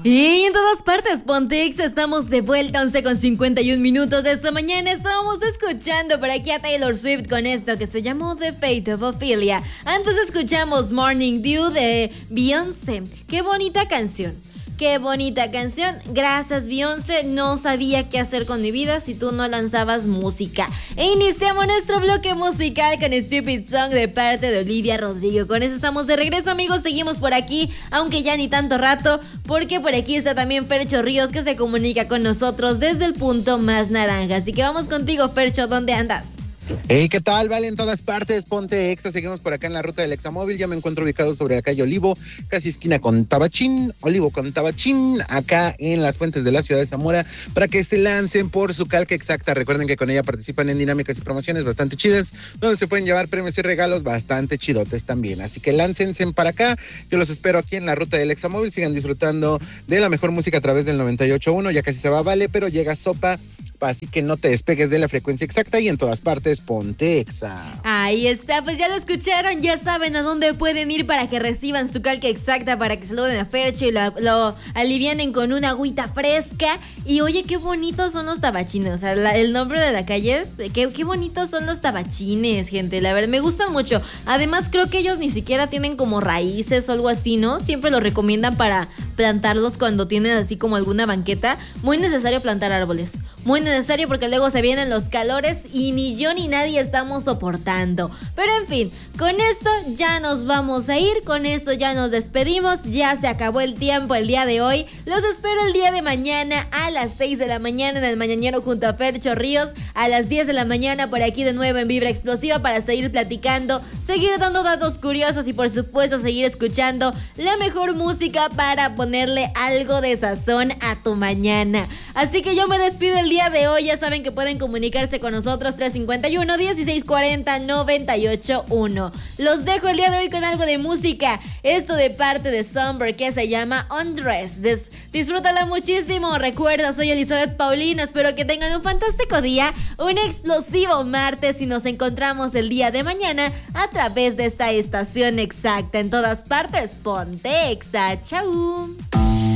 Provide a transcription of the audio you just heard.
Y en todas partes, Pontex, estamos de vuelta, 11:51 de esta mañana. Estábamos escuchando por aquí a Taylor Swift con esto que se llamó The Fate of Ophelia. Antes escuchamos Morning Dew de Beyoncé. ¡Qué bonita canción! ¡Qué bonita canción! Gracias, Beyoncé. No sabía qué hacer con mi vida si tú no lanzabas música. E iniciamos nuestro bloque musical con Stupid Song de parte de Olivia Rodrigo. Con eso estamos de regreso, amigos. Seguimos por aquí, aunque ya ni tanto rato, porque por aquí está también Fercho Ríos, que se comunica con nosotros desde el punto más naranja. Así que vamos contigo, Fercho. ¿Dónde andas? Hey, ¿qué tal? Vale, en todas partes, ponte Exa. Seguimos por acá en la ruta del Examóvil. Ya me encuentro ubicado sobre la calle Olivo, casi esquina con Tabachín, Olivo con Tabachín, acá en las fuentes de la ciudad de Zamora, para que se lancen por su calca exacta. Recuerden que con ella participan en dinámicas y promociones bastante chidas, donde se pueden llevar premios y regalos bastante chidotes también. Así que láncense para acá. Yo los espero aquí en la ruta del Examóvil. Sigan disfrutando de la mejor música a través del 98.1. Ya casi se va, Vale, pero llega Sopa. Así que no te despegues de la frecuencia exacta y en todas partes ponte Exa. Ahí está, pues ya lo escucharon, ya saben a dónde pueden ir para que reciban su calca exacta, para que saluden a Fercho y lo alivianen con una agüita fresca. Y oye, qué bonitos son los tabachines, o sea, el nombre de la calle, qué bonitos son los tabachines, gente, la verdad, me gustan mucho. Además, creo que ellos ni siquiera tienen como raíces o algo así, ¿no? Siempre los recomiendan para plantarlos cuando tienen así como alguna banqueta. Muy necesario plantar árboles, muy necesario, porque luego se vienen los calores y ni yo ni nadie estamos soportando. Pero en fin, con esto ya nos vamos a ir, con esto ya nos despedimos, ya se acabó el tiempo el día de hoy. Los espero el día de mañana a las 6 de la mañana en el Mañanero junto a Fercho Ríos, a las 10 de la mañana por aquí de nuevo en Vibra Explosiva, para seguir platicando, seguir dando datos curiosos y por supuesto seguir escuchando la mejor música para ponerle algo de sazón a tu mañana. Así que yo me despido el día de hoy. Ya saben que pueden comunicarse con nosotros 351-1640-981. Los dejo el día de hoy con algo de música. Esto de parte de Somber, que se llama Undress. Disfrútala muchísimo. Recuerda, soy Elizabeth Paulino. Espero que tengan un fantástico día, un explosivo martes, y nos encontramos el día de mañana a través de esta estación exacta. En todas partes, ponte Exa. Chau.